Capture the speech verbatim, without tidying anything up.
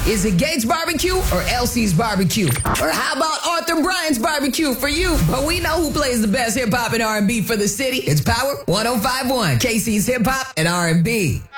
Is it Gates Barbecue or Elsie's Barbecue? Or how about Arthur Bryant's Barbecue for you? But we know who plays the best hip hop and R and B for the city. It's Power one oh five point one, K C's Hip Hop and R and B.